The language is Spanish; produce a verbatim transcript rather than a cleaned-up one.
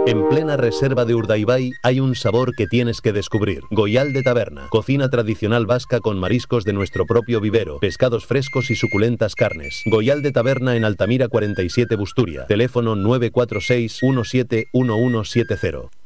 En plena reserva de Urdaibai hay un sabor que tienes que descubrir. Goial de Taberna, cocina tradicional vasca con mariscos de nuestro propio vivero, pescados frescos y suculentas carnes. Goial de Taberna en Altamira cuarenta y siete Busturia. Teléfono nueve cuatro seis uno siete uno uno siete cero.